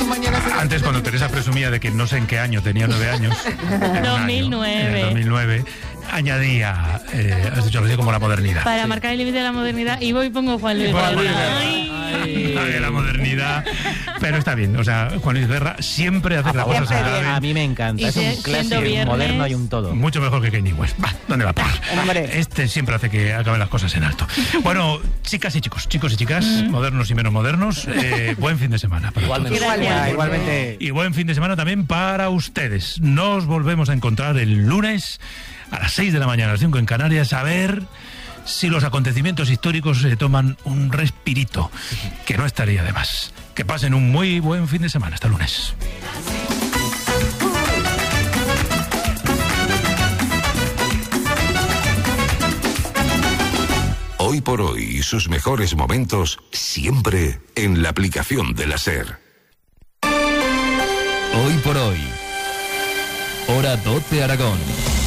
Antes, cuando Teresa presumía de que no sé en qué año tenía 9 años, en 2009, añadía, has dicho algo así como la modernidad. Para marcar el límite de la modernidad, y voy y pongo Juan Luis Guerra. La modernidad, pero está bien, o sea, Juan Luis Guerra siempre hace las cosas agradables. A mí me encanta, es un clásico, moderno y un todo. Mucho mejor que Kanye West. ¿Dónde va a parar? Este siempre hace que acaben las cosas en alto. Bueno, chicas y chicos, chicos y chicas, modernos y menos modernos, buen fin de semana para todos. Igualmente. Y buen fin de semana también para ustedes. Nos volvemos a encontrar el lunes a las 6 de la mañana, a las 5 en Canarias, a ver si los acontecimientos históricos se toman un respirito, que no estaría de más. Que pasen un muy buen fin de semana. Hasta lunes. Hoy por hoy y sus mejores momentos siempre en la aplicación de la SER. Hoy por hoy. Hora 12 Aragón.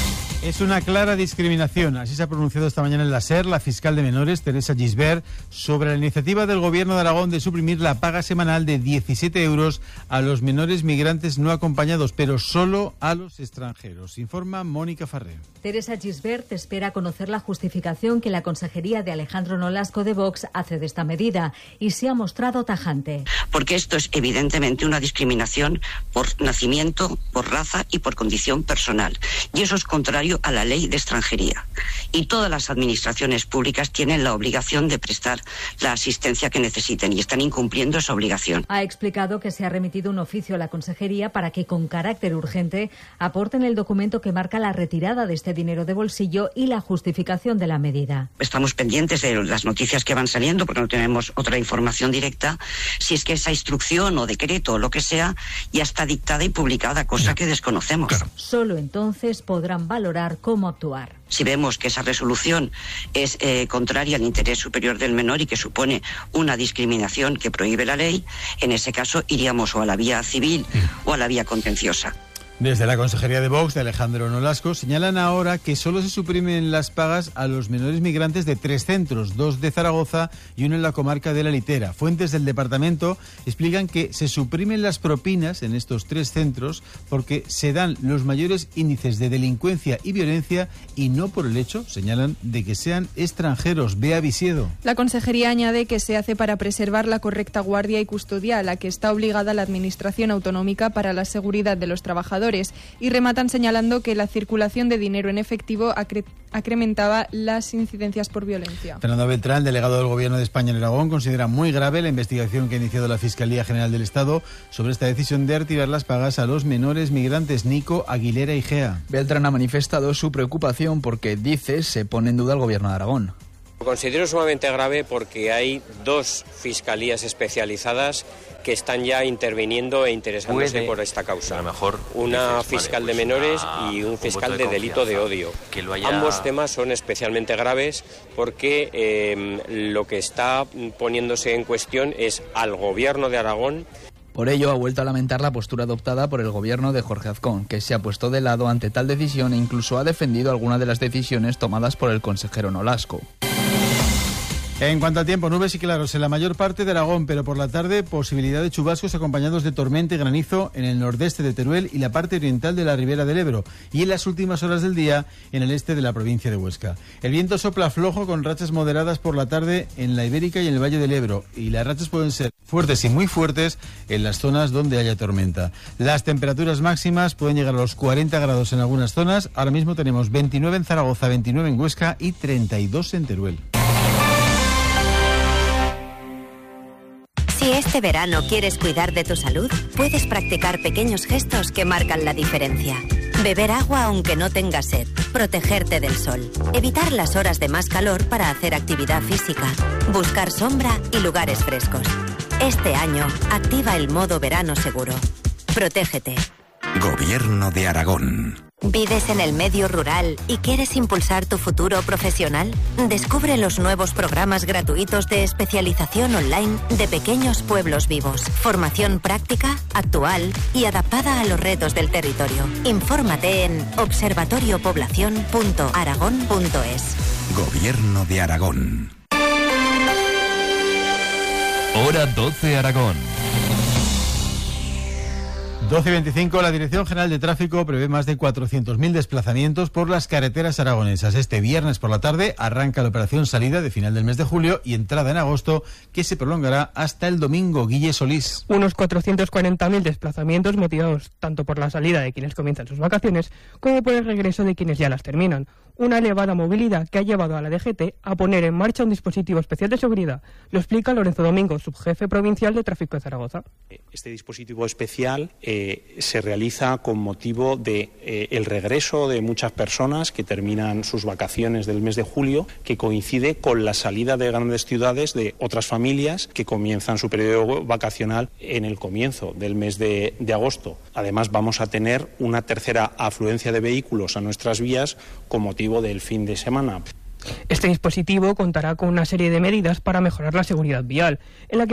Es una clara discriminación, así se ha pronunciado esta mañana en la SER la fiscal de menores, Teresa Gisbert, sobre la iniciativa del Gobierno de Aragón de suprimir la paga semanal de 17 euros a los menores migrantes no acompañados, pero solo a los extranjeros. Informa Mónica Farré. Teresa Gisbert espera conocer la justificación que la consejería de Alejandro Nolasco de Vox hace de esta medida y se ha mostrado tajante. Porque esto es evidentemente una discriminación por nacimiento, por raza y por condición personal. Y eso es contrario a la ley de extranjería. Y todas las administraciones públicas tienen la obligación de prestar la asistencia que necesiten y están incumpliendo esa obligación. Ha explicado que se ha remitido un oficio a la consejería para que con carácter urgente aporten el documento que marca la retirada de este dinero de bolsillo y la justificación de la medida. Estamos pendientes de las noticias que van saliendo porque no tenemos otra información directa, si es que esa instrucción o decreto o lo que sea ya está dictada y publicada, cosa que desconocemos. Claro. Solo entonces podrán valorar cómo actuar. Si vemos que esa resolución es contraria al interés superior del menor y que supone una discriminación que prohíbe la ley, en ese caso iríamos o a la vía civil o a la vía contenciosa. Desde la Consejería de Vox, de Alejandro Nolasco, señalan ahora que solo se suprimen las pagas a los menores migrantes de 3 centros, 2 de Zaragoza y 1 en la comarca de La Litera. Fuentes del departamento explican que se suprimen las propinas en estos 3 centros porque se dan los mayores índices de delincuencia y violencia y no por el hecho, señalan, de que sean extranjeros. Bea Visiedo. La Consejería añade que se hace para preservar la correcta guardia y custodia a la que está obligada la Administración Autonómica para la seguridad de los trabajadores. Y rematan señalando que la circulación de dinero en efectivo incrementaba las incidencias por violencia. Fernando Beltrán, delegado del Gobierno de España en Aragón, considera muy grave la investigación que ha iniciado la Fiscalía General del Estado sobre esta decisión de retirar las pagas a los menores migrantes. Nico Aguilera y Gea. Beltrán ha manifestado su preocupación porque, dice, se pone en duda el Gobierno de Aragón. Lo considero sumamente grave porque hay 2 fiscalías especializadas que están ya interviniendo e interesándose por esta causa. A lo mejor una fiscal de menores y un fiscal de delito de odio. Ambos temas son especialmente graves porque lo que está poniéndose en cuestión es al Gobierno de Aragón. Por ello, ha vuelto a lamentar la postura adoptada por el gobierno de Jorge Azcón, que se ha puesto de lado ante tal decisión e incluso ha defendido algunas de las decisiones tomadas por el consejero Nolasco. En cuanto al tiempo, nubes y claros en la mayor parte de Aragón, pero por la tarde posibilidad de chubascos acompañados de tormenta y granizo en el nordeste de Teruel y la parte oriental de la Ribera del Ebro, y en las últimas horas del día en el este de la provincia de Huesca. El viento sopla flojo con rachas moderadas por la tarde en la Ibérica y en el Valle del Ebro, y las rachas pueden ser fuertes y muy fuertes en las zonas donde haya tormenta. Las temperaturas máximas pueden llegar a los 40 grados en algunas zonas. Ahora mismo tenemos 29 en Zaragoza, 29 en Huesca y 32 en Teruel. Si este verano quieres cuidar de tu salud, puedes practicar pequeños gestos que marcan la diferencia. Beber agua aunque no tengas sed, protegerte del sol, evitar las horas de más calor para hacer actividad física, buscar sombra y lugares frescos. Este año, activa el modo verano seguro. Protégete. Gobierno de Aragón. ¿Vives en el medio rural y quieres impulsar tu futuro profesional? Descubre los nuevos programas gratuitos de especialización online de Pequeños Pueblos Vivos. Formación práctica, actual y adaptada a los retos del territorio. Infórmate en observatoriopoblacion.aragón.es. Gobierno de Aragón. Hora 12 Aragón. 12:25, la Dirección General de Tráfico prevé más de 400.000 desplazamientos por las carreteras aragonesas. Este viernes por la tarde arranca la operación salida de final del mes de julio y entrada en agosto, que se prolongará hasta el domingo. Guille Solís. Unos 440.000 desplazamientos motivados tanto por la salida de quienes comienzan sus vacaciones como por el regreso de quienes ya las terminan. Una elevada movilidad que ha llevado a la DGT a poner en marcha un dispositivo especial de seguridad. Lo explica Lorenzo Domingo, subjefe provincial de Tráfico de Zaragoza. Este dispositivo especial se realiza con motivo de el regreso de muchas personas que terminan sus vacaciones del mes de julio, que coincide con la salida de grandes ciudades de otras familias que comienzan su periodo vacacional en el comienzo del mes de agosto. Además, vamos a tener una tercera afluencia de vehículos a nuestras vías con motivo del fin de semana. Este dispositivo contará con una serie de medidas para mejorar la seguridad vial, en la que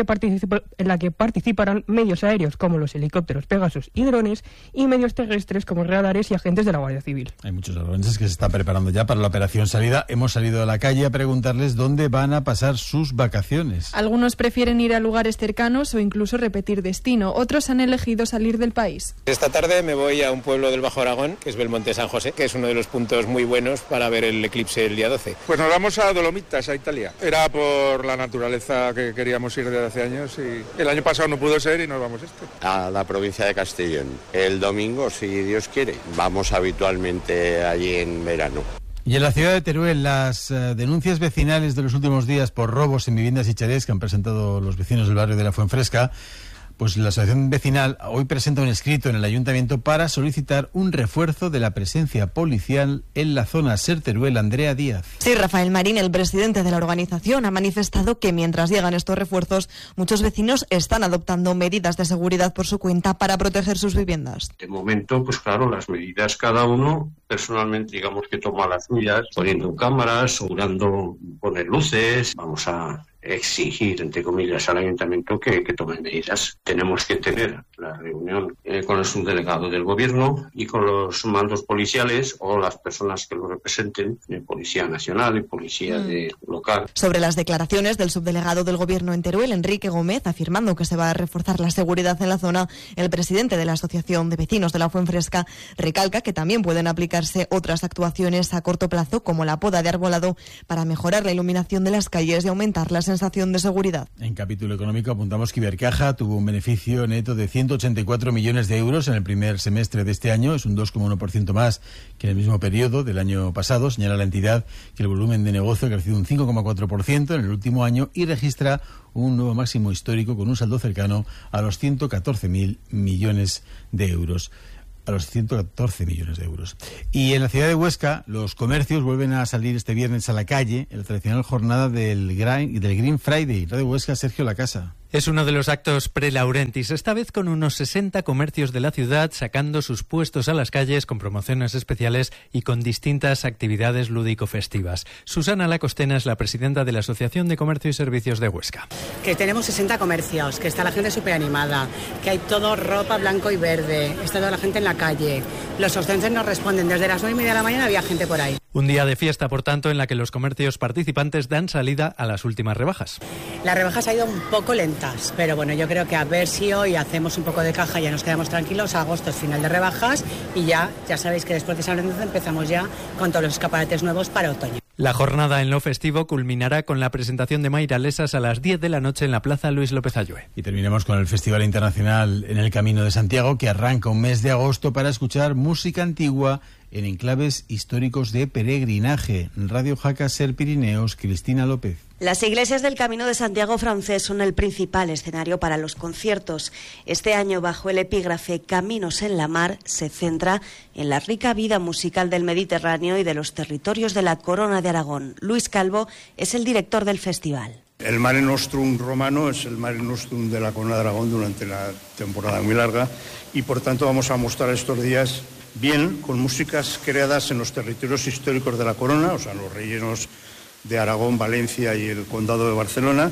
participarán medios aéreos como los helicópteros Pegasus y drones, y medios terrestres como radares y agentes de la Guardia Civil. Hay muchos aragoneses que se están preparando ya para la operación salida. Hemos salido a la calle a preguntarles dónde van a pasar sus vacaciones. Algunos prefieren ir a lugares cercanos o incluso repetir destino. Otros han elegido salir del país. Esta tarde me voy a un pueblo del Bajo Aragón, que es Belmonte San José, que es uno de los puntos muy buenos para ver el eclipse el día 12. Pues nos vamos a Dolomitas, a Italia. Era por la naturaleza que queríamos ir desde hace años y el año pasado no pudo ser y nos vamos a la provincia de Castellón. El domingo, si Dios quiere, vamos habitualmente allí en verano. Y en la ciudad de Teruel, las denuncias vecinales de los últimos días por robos en viviendas y chalés que han presentado los vecinos del barrio de la Fuenfresca, pues la asociación vecinal hoy presenta un escrito en el ayuntamiento para solicitar un refuerzo de la presencia policial en la zona. Ser Teruel, Andrea Díaz. Sí, Rafael Marín, el presidente de la organización, ha manifestado que mientras llegan estos refuerzos, muchos vecinos están adoptando medidas de seguridad por su cuenta para proteger sus viviendas. De momento, pues claro, las medidas cada uno personalmente, digamos que toma las suyas, poniendo cámaras, asegurando poner luces. Vamos a exigir, entre comillas, al ayuntamiento que tome medidas. Tenemos que tener la reunión con el subdelegado del gobierno y con los mandos policiales o las personas que lo representen, Policía Nacional y Policía local. Sobre las declaraciones del subdelegado del gobierno en Teruel, Enrique Gómez, afirmando que se va a reforzar la seguridad en la zona, el presidente de la Asociación de Vecinos de la Fuenfresca recalca que también pueden aplicarse otras actuaciones a corto plazo, como la poda de arbolado, para mejorar la iluminación de las calles y aumentar la sensación de seguridad. En capítulo económico apuntamos que Ibercaja tuvo un beneficio neto de 184 millones de euros en el primer semestre de este año. Es un 2,1% más que en el mismo periodo del año pasado. Señala la entidad que el volumen de negocio ha crecido un 5,4% en el último año y registra un nuevo máximo histórico con un saldo cercano a los 114.000 millones de euros. A los 114 millones de euros. Y en la ciudad de Huesca, los comercios vuelven a salir este viernes a la calle en la tradicional jornada del Green Friday. Radio Huesca, Sergio Lacasa. Es uno de los actos pre-Laurentis, esta vez con unos 60 comercios de la ciudad sacando sus puestos a las calles con promociones especiales y con distintas actividades lúdico-festivas. Susana Lacostena es la presidenta de la Asociación de Comercio y Servicios de Huesca. Que tenemos 60 comercios, que está la gente súper animada, que hay todo ropa blanco y verde, está toda la gente en la calle. Los ostenses nos responden, desde las 9:30 de la mañana había gente por ahí. Un día de fiesta, por tanto, en la que los comercios participantes dan salida a las últimas rebajas. Las rebajas han ido un poco lentas, pero bueno, yo creo que a ver si hoy hacemos un poco de caja, ya nos quedamos tranquilos. Agosto es final de rebajas y ya sabéis que después de San Lorenzo empezamos ya con todos los escaparates nuevos para otoño. La jornada en lo festivo culminará con la presentación de Mairalesas a las 10 de la noche en la Plaza Luis López Ayue. Y terminamos con el Festival Internacional en el Camino de Santiago, que arranca un mes de agosto para escuchar música antigua en enclaves históricos de peregrinaje. Radio Jaca Ser Pirineos, Cristina López. Las iglesias del Camino de Santiago francés son el principal escenario para los conciertos. Este año, bajo el epígrafe Caminos en la Mar, se centra en la rica vida musical del Mediterráneo y de los territorios de la Corona de Aragón. Luis Calvo es el director del festival. El Mare Nostrum romano es el Mare Nostrum de la Corona de Aragón durante la temporada muy larga y por tanto vamos a mostrar estos días bien con músicas creadas en los territorios históricos de la Corona, o sea, los rellenos de Aragón, Valencia y el Condado de Barcelona,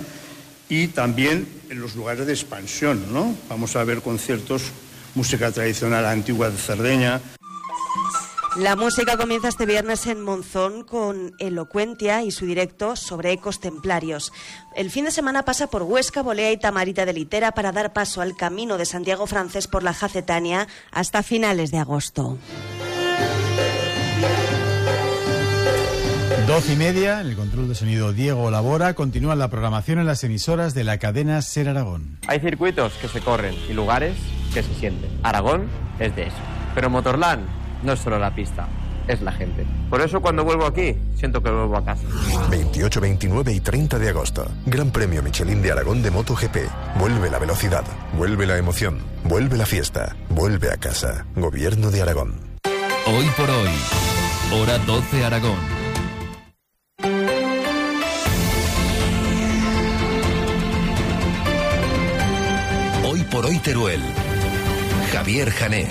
y también en los lugares de expansión, ¿no? Vamos a ver conciertos, música tradicional antigua de Cerdeña. La música comienza este viernes en Monzón con Elocuentia y su directo sobre ecos templarios. El fin de semana pasa por Huesca, Bolea y Tamarita de Litera para dar paso al Camino de Santiago Francés por la Jacetania hasta finales de agosto. 12:30, en el control de sonido Diego Labora. Continúa la programación en las emisoras de la cadena SER Aragón. Hay circuitos que se corren y lugares que se sienten. Aragón es de eso. Pero Motorland no es solo la pista, es la gente. Por eso cuando vuelvo aquí, siento que vuelvo a casa. 28, 29 y 30 de agosto. Gran Premio Michelin de Aragón de MotoGP. Vuelve la velocidad, vuelve la emoción, vuelve la fiesta, vuelve a casa. Gobierno de Aragón. Hoy por hoy, hora 12 Aragón. Hoy por hoy Teruel. Javier Jané.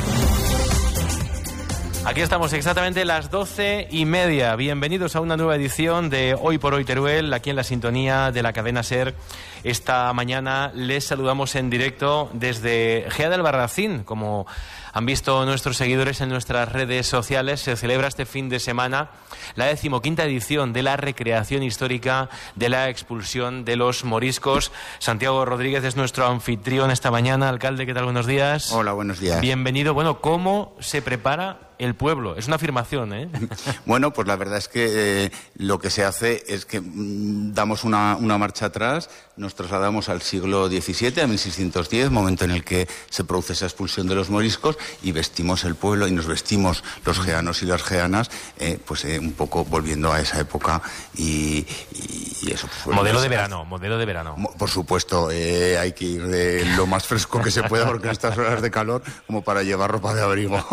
Aquí estamos exactamente las 12:30. Bienvenidos a una nueva edición de Hoy por Hoy Teruel, aquí en la sintonía de la cadena SER. Esta mañana les saludamos en directo desde Gea de Albarracín. Como han visto nuestros seguidores en nuestras redes sociales, se celebra este fin de semana la 15ª edición de la recreación histórica de la expulsión de los moriscos. Santiago Rodríguez es nuestro anfitrión esta mañana. Alcalde, ¿qué tal? Buenos días. Hola, buenos días. Bienvenido. Bueno, ¿cómo se prepara el pueblo? Es una afirmación, ¿eh? Bueno, pues la verdad es que lo que se hace es que damos una marcha atrás, nos trasladamos al siglo XVII, a 1610, momento en el que se produce esa expulsión de los moriscos, y vestimos el pueblo y nos vestimos los geanos y las geanas, un poco volviendo a esa época y eso. Pues, modelo de verano. Por supuesto, hay que ir de lo más fresco que se pueda, porque en estas horas de calor, como para llevar ropa de abrigo.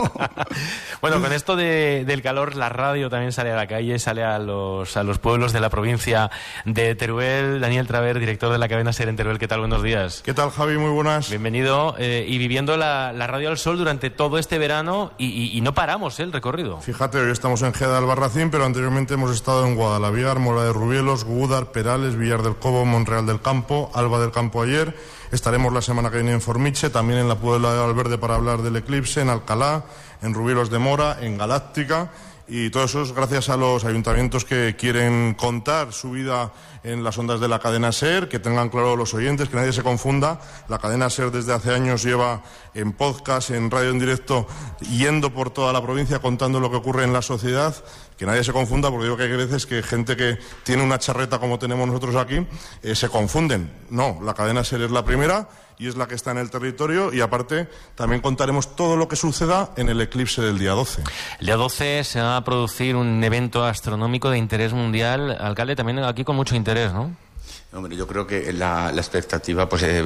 Bueno, con esto del calor, la radio también sale a la calle, sale a los pueblos de la provincia de Teruel. Daniel Traver, director de la cadena SER en Teruel, ¿qué tal? Buenos días. ¿Qué tal, Javi? Muy buenas. Bienvenido. Y viviendo la radio al sol durante todo este verano y no paramos el recorrido. Fíjate, hoy estamos en Gea de Albarracín, pero anteriormente hemos estado en Guadalaviar, Mora de Rubielos, Gúdar, Perales, Villar del Cobo, Monreal del Campo, Alba del Campo ayer. Estaremos la semana que viene en Formiche, también en la Puebla de Valverde para hablar del eclipse, en Alcalá, en Rubielos de Mora, en Galáctica, y todo eso es gracias a los ayuntamientos que quieren contar su vida en las ondas de la cadena SER, que tengan claro los oyentes, que nadie se confunda. La cadena SER desde hace años lleva en podcast, en radio en directo, yendo por toda la provincia contando lo que ocurre en la sociedad. Que nadie se confunda, porque digo que hay veces que gente que tiene una charreta como tenemos nosotros aquí, se confunden. No, la cadena SER es la primera y es la que está en el territorio, y aparte también contaremos todo lo que suceda en el eclipse del día 12. El día 12 se va a producir un evento astronómico de interés mundial. Alcalde, también aquí con mucho interés, ¿no? Hombre, yo creo que la expectativa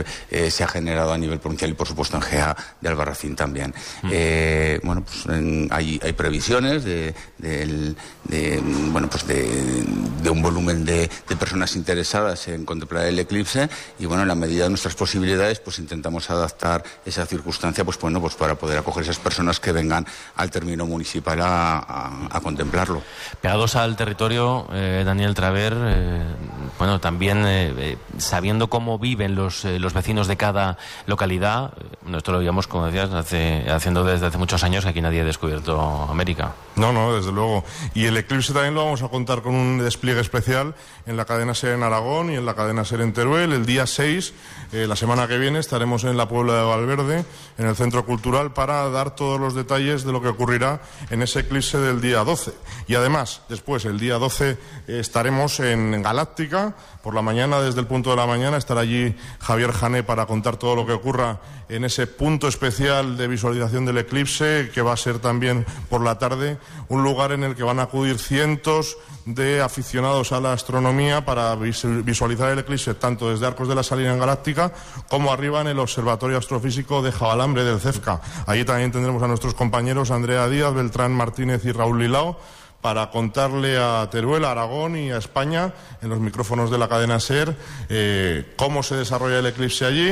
se ha generado a nivel provincial y, por supuesto, en Gea de Albarracín también. Hay previsiones de un volumen de personas interesadas en contemplar el eclipse, y en la medida de nuestras posibilidades, pues intentamos adaptar esa circunstancia, para poder acoger esas personas que vengan al término municipal a contemplarlo. Pegados al territorio, Daniel Traver, también sabiendo cómo viven los vecinos de cada localidad. Esto lo veíamos, como decías, haciendo desde hace muchos años, que aquí nadie ha descubierto América. No, desde luego. Y el eclipse también lo vamos a contar con un despliegue especial en la cadena SER en Aragón y en la cadena SER en Teruel. El día 6, la semana que viene, estaremos en la Puebla de Valverde, en el Centro Cultural, para dar todos los detalles de lo que ocurrirá en ese eclipse del día 12. Y además, después, el día 12, estaremos en Galáctica. Por la mañana, desde el punto de la mañana, estará allí Javier Jané para contar todo lo que ocurra en ese punto especial de visualización del eclipse, que va a ser también por la tarde un lugar en el que van a acudir cientos de aficionados a la astronomía para visualizar el eclipse, tanto desde Arcos de la Salina en Galáctica como arriba en el Observatorio Astrofísico de Jabalambre del CEFCA. Allí también tendremos a nuestros compañeros Andrea Díaz, Beltrán Martínez y Raúl Lilao, para contarle a Teruel, a Aragón y a España, en los micrófonos de la cadena SER, cómo se desarrolla el eclipse allí,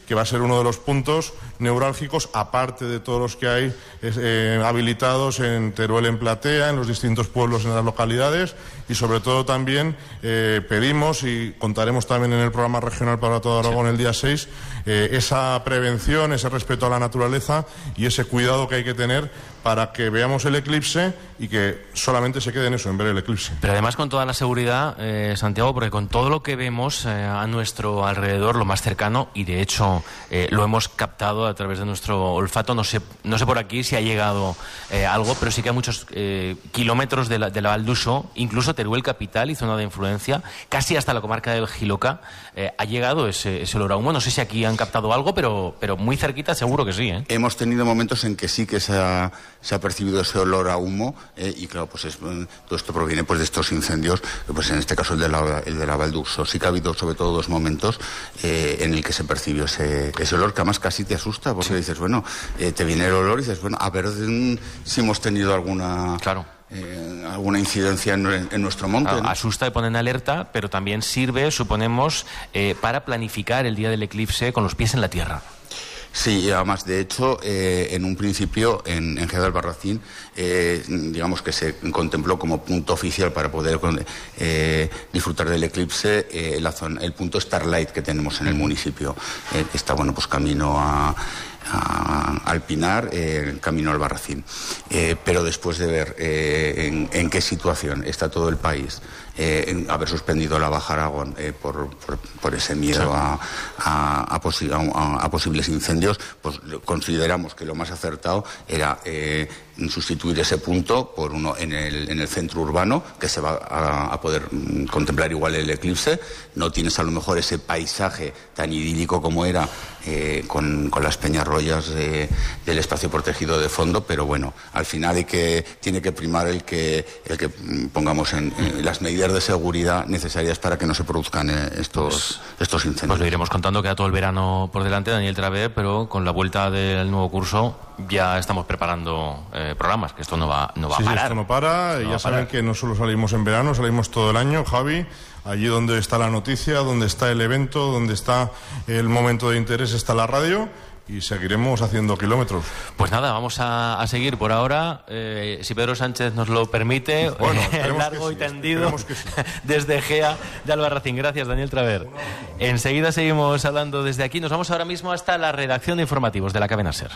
que va a ser uno de los puntos neurálgicos, aparte de todos los que hay habilitados en Teruel, en Platea, en los distintos pueblos, en las localidades, y sobre todo también pedimos, y contaremos también en el programa regional para todo Aragón el día 6, esa prevención, ese respeto a la naturaleza y ese cuidado que hay que tener para que veamos el eclipse y que solamente se quede en eso, en ver el eclipse. Pero además con toda la seguridad, Santiago, porque con todo lo que vemos a nuestro alrededor, lo más cercano, y de hecho lo hemos captado a través de nuestro olfato, no sé por aquí si ha llegado algo, pero sí que hay muchos kilómetros de la Val d'Uixó, incluso Teruel capital y zona de influencia, casi hasta la comarca del Jiloca, ha llegado ese olor a humo. No sé si aquí han captado algo, pero muy cerquita seguro que sí, ¿eh? Hemos tenido momentos en que sí que se ha percibido ese olor a humo, y claro, pues todo esto proviene pues de estos incendios, pues en este caso el de la Val d'Uixó. Sí que ha habido sobre todo 2 momentos en el que se percibió ese olor, que además casi te asusta, porque dices, bueno, te viene el olor y dices, bueno, a ver si hemos tenido alguna... Claro. Alguna incidencia en nuestro monte, ¿no? Asusta y pone en alerta, pero también sirve, suponemos, para planificar el día del eclipse con los pies en la tierra. Sí, además, de hecho, en un principio, en Jerez de Albarracín, digamos que se contempló como punto oficial para poder disfrutar del eclipse el punto Starlight que tenemos en el municipio, que está, bueno, pues camino al Pinar, camino al Albarracín. Pero después de ver en qué situación está todo el país, haber suspendido la Baja Aragón por ese miedo a posibles incendios, pues consideramos que lo más acertado era sustituir ese punto por uno en el centro urbano, que se va a poder contemplar igual el eclipse. No tienes a lo mejor ese paisaje tan idílico como era con las peñarroyas del espacio protegido de fondo, pero bueno, al final tiene que primar el que pongamos en las medidas de seguridad necesarias para que no se produzcan estos incendios. Pues lo iremos contando, queda todo el verano por delante, Daniel Travé, pero con la vuelta del nuevo curso ya estamos preparando programas, que esto no va a parar. Esto no para, y ya saben que no solo salimos en verano, salimos todo el año, Javi. Allí donde está la noticia, donde está el evento, donde está el momento de interés, está la radio, y seguiremos haciendo kilómetros. Pues nada, vamos a seguir por ahora, si Pedro Sánchez nos lo permite, bueno, largo y tendido, que sí. Desde Gea de Albarracín. Gracias, Daniel Traver. Enseguida seguimos hablando desde aquí. Nos vamos ahora mismo hasta la redacción de informativos de la cadena SER.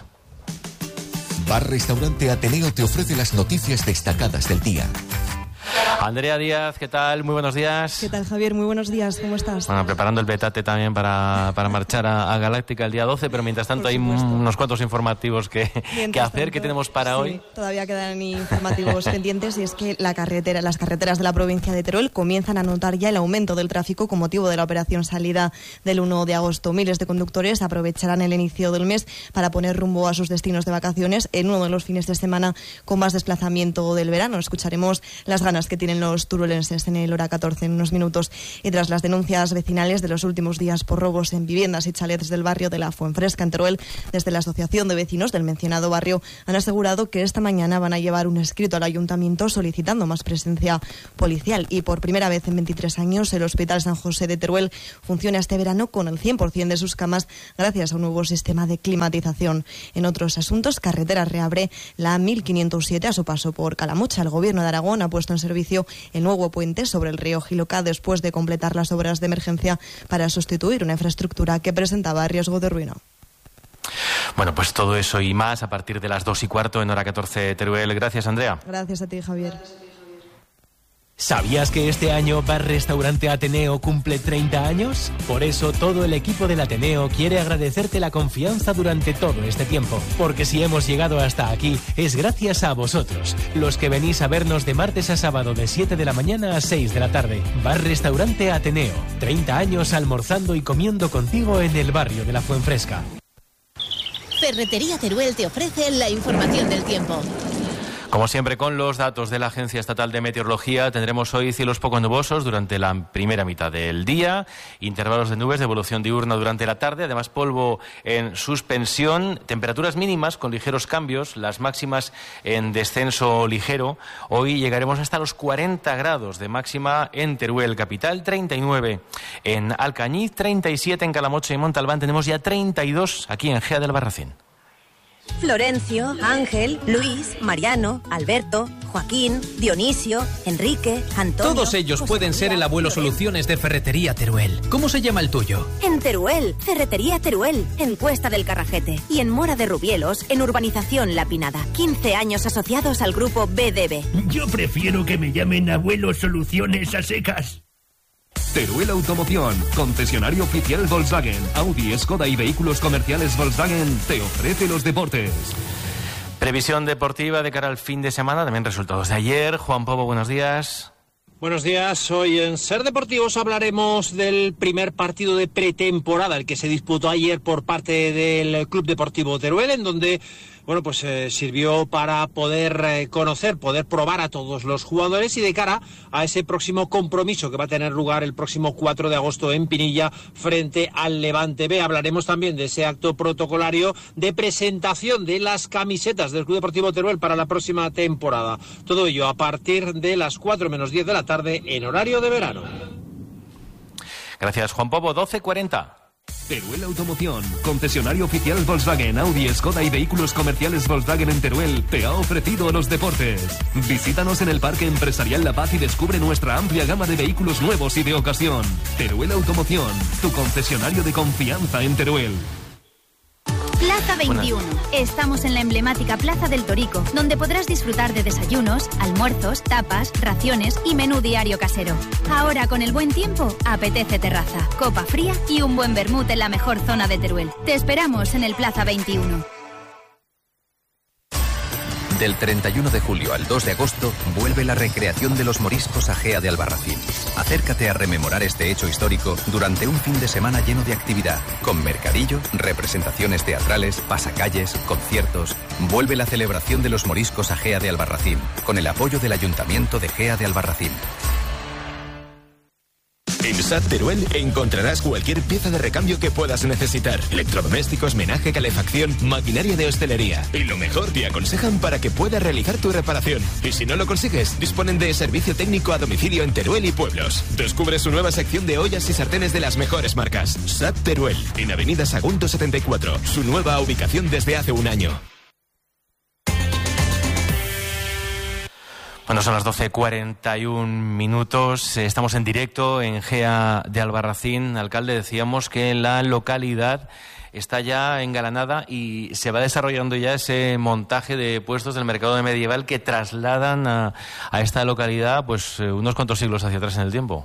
Bar Restaurante Ateneo te ofrece las noticias destacadas del día. Andrea Díaz, ¿qué tal? Muy buenos días. ¿Qué tal, Javier? Muy buenos días, ¿cómo estás? Bueno, preparando el betate también para marchar a Galáctica el día 12, pero mientras tanto hay unos cuantos informativos que hacer. ¿Qué tenemos para hoy? Todavía quedan informativos pendientes, y es que las carreteras de la provincia de Teruel comienzan a notar ya el aumento del tráfico con motivo de la operación salida del 1 de agosto. Miles de conductores aprovecharán el inicio del mes para poner rumbo a sus destinos de vacaciones en uno de los fines de semana con más desplazamiento del verano. Escucharemos las ganas que tienen los turulenses en el hora 14 en unos minutos. Y tras las denuncias vecinales de los últimos días por robos en viviendas y chalets del barrio de la Fuenfresca en Teruel, desde la Asociación de Vecinos del mencionado barrio han asegurado que esta mañana van a llevar un escrito al ayuntamiento solicitando más presencia policial. Y por primera vez en 23 años el Hospital San José de Teruel funciona este verano con el 100% de sus camas gracias a un nuevo sistema de climatización. En otros asuntos, Carreteras reabre la 1507 a su paso por Calamocha. El Gobierno de Aragón ha puesto en servicio el nuevo puente sobre el río Jiloca después de completar las obras de emergencia para sustituir una infraestructura que presentaba riesgo de ruina. Bueno, pues todo eso y más a partir de las 2:15 en hora 14 Teruel. Gracias, Andrea. Gracias a ti, Javier. ¿Sabías que este año Bar Restaurante Ateneo cumple 30 años? Por eso todo el equipo del Ateneo quiere agradecerte la confianza durante todo este tiempo. Porque si hemos llegado hasta aquí es gracias a vosotros, los que venís a vernos de martes a sábado de 7 de la mañana a 6 de la tarde. Bar Restaurante Ateneo, 30 años almorzando y comiendo contigo en el barrio de la Fuenfresca. Ferretería Teruel te ofrece la información del tiempo. Como siempre, con los datos de la Agencia Estatal de Meteorología, tendremos hoy cielos poco nubosos durante la primera mitad del día, intervalos de nubes de evolución diurna durante la tarde, además polvo en suspensión, temperaturas mínimas con ligeros cambios, las máximas en descenso ligero. Hoy llegaremos hasta los 40 grados de máxima en Teruel capital, 39 en Alcañiz, 37 en Calamocha y Montalbán, tenemos ya 32 aquí en Gea de Albarracín. Florencio, Ángel, Luis, Mariano, Alberto, Joaquín, Dionisio, Enrique, Antonio... Todos ellos pueden ser el abuelo Soluciones de Ferretería Teruel. ¿Cómo se llama el tuyo? En Teruel, Ferretería Teruel, en Cuesta del Carrajete. Y en Mora de Rubielos, en Urbanización La Pinada. 15 años asociados al grupo BDB. Yo prefiero que me llamen abuelo Soluciones a secas. Teruel Automoción, concesionario oficial Volkswagen, Audi, Skoda y vehículos comerciales Volkswagen, te ofrece los deportes. Previsión deportiva de cara al fin de semana, también resultados de ayer. Juan Pobo, buenos días. Buenos días, hoy en Ser Deportivos hablaremos del primer partido de pretemporada, el que se disputó ayer por parte del Club Deportivo Teruel, en donde sirvió para poder conocer, poder probar a todos los jugadores y de cara a ese próximo compromiso que va a tener lugar el próximo 4 de agosto en Pinilla frente al Levante B. Hablaremos también de ese acto protocolario de presentación de las camisetas del Club Deportivo Teruel para la próxima temporada. Todo ello a partir de las 4 menos 10 de la tarde en horario de verano. Gracias, Juan Pobo. 12:40. Teruel Automoción, concesionario oficial Volkswagen, Audi, Skoda y vehículos comerciales Volkswagen en Teruel, te ha ofrecido los deportes. Visítanos en el Parque Empresarial La Paz y descubre nuestra amplia gama de vehículos nuevos y de ocasión. Teruel Automoción, tu concesionario de confianza en Teruel. Plaza 21. Estamos en la emblemática Plaza del Torico, donde podrás disfrutar de desayunos, almuerzos, tapas, raciones y menú diario casero. Ahora, con el buen tiempo, apetece terraza, copa fría y un buen vermut en la mejor zona de Teruel. Te esperamos en el Plaza 21. Del 31 de julio al 2 de agosto vuelve la recreación de los moriscos a Gea de Albarracín. Acércate a rememorar este hecho histórico durante un fin de semana lleno de actividad, con mercadillo, representaciones teatrales, pasacalles, conciertos. Vuelve la celebración de los moriscos a Gea de Albarracín, con el apoyo del Ayuntamiento de Gea de Albarracín. En SAT Teruel encontrarás cualquier pieza de recambio que puedas necesitar. Electrodomésticos, menaje, calefacción, maquinaria de hostelería. Y lo mejor, te aconsejan para que puedas realizar tu reparación. Y si no lo consigues, disponen de servicio técnico a domicilio en Teruel y pueblos. Descubre su nueva sección de ollas y sartenes de las mejores marcas. SAT Teruel, en Avenida Sagunto 74. Su nueva ubicación desde hace un año. Bueno, son las 12:41. Estamos en directo en Gea de Albarracín. Alcalde, decíamos que la localidad está ya engalanada y se va desarrollando ya ese montaje de puestos del mercado de medieval que trasladan a esta localidad unos cuantos siglos hacia atrás en el tiempo.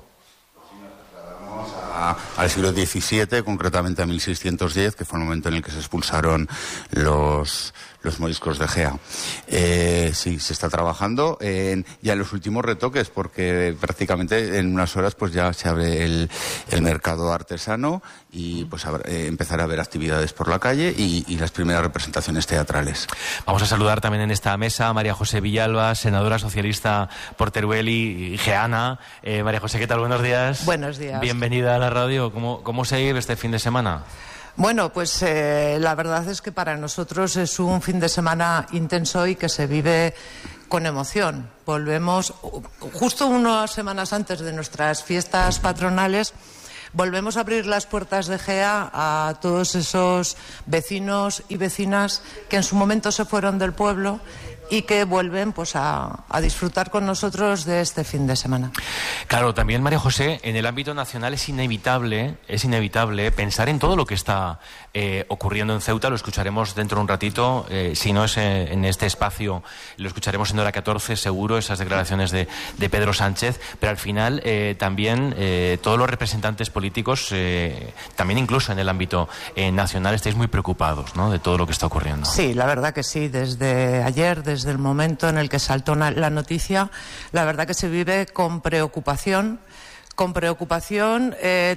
Al siglo XVII, concretamente a 1610, que fue el momento en el que se expulsaron los moriscos de Gea. Sí, se está trabajando ya en los últimos retoques, porque prácticamente en unas horas ya se abre el mercado artesano y empezará a haber actividades por la calle y las primeras representaciones teatrales. Vamos a saludar también en esta mesa a María José Villalba, senadora socialista por Teruel y geana. María José, ¿qué tal? Buenos días. Buenos días. Bienvenida a la radio. ¿Cómo se vive este fin de semana? Bueno, la verdad es que para nosotros es un fin de semana intenso y que se vive con emoción. Volvemos, justo unas semanas antes de nuestras fiestas patronales, volvemos a abrir las puertas de Gea a todos esos vecinos y vecinas que en su momento se fueron del pueblo y que vuelven a disfrutar con nosotros de este fin de semana. Claro, también, María José, en el ámbito nacional es inevitable pensar en todo lo que está ocurriendo en Ceuta. Lo escucharemos dentro de un ratito, si no es en este espacio, lo escucharemos en hora 14, seguro, esas declaraciones de Pedro Sánchez, pero al final también todos los representantes políticos, también incluso en el ámbito nacional, estáis muy preocupados, ¿no?, de todo lo que está ocurriendo. Sí, la verdad que sí, desde ayer, desde el momento en el que saltó la noticia, la verdad que se vive con preocupación